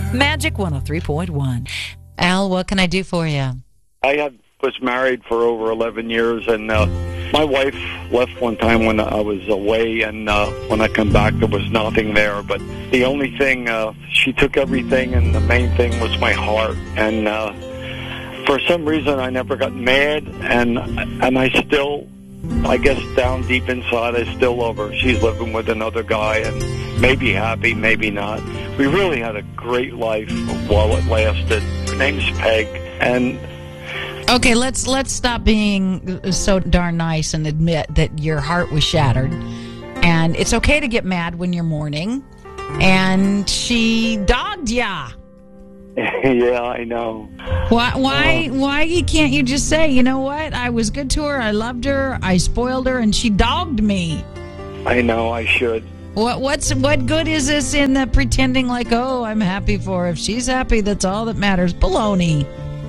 Magic 103.1. Al, what can I do for you? Was married for over 11 years, and my wife left one time when I was away, and when I come back, there was nothing there. But the only thing, she took everything, and the main thing was my heart. And for some reason, I never got mad, and I still, I guess down deep inside, I still love her. She's living with another guy, and maybe happy, maybe not. We really had a great life while it lasted. Her name's Peg, and... Okay, let's stop being so darn nice and admit that your heart was shattered. And it's okay to get mad when you're mourning. And she dogged ya. Yeah, I know. Why can't you just say, you know what? I was good to her, I loved her, I spoiled her, and she dogged me. I know, I should. What good is this in the pretending like, oh, I'm happy for her. If she's happy, that's all that matters. Baloney.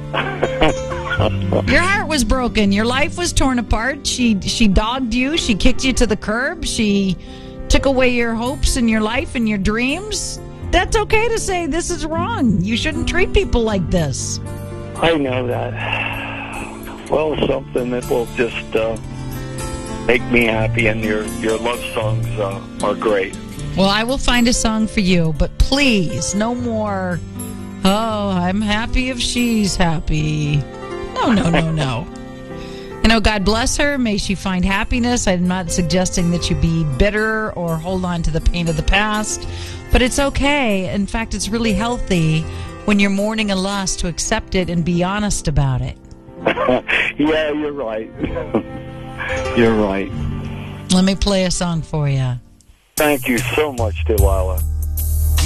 Your heart was broken. Your life was torn apart. She dogged you. She kicked you to the curb. She took away your hopes and your life and your dreams. That's okay to say this is wrong. You shouldn't treat people like this. I know that. Well, something that will just make me happy, and your love songs are great. Well, I will find a song for you, but please, no more, oh, I'm happy if she's happy. No. You know, God bless her. May she find happiness. I'm not suggesting that you be bitter or hold on to the pain of the past, but it's okay. In fact, it's really healthy when you're mourning a loss to accept it and be honest about it. Yeah, you're right. You're right. Let me play a song for you. Thank you so much, Delilah.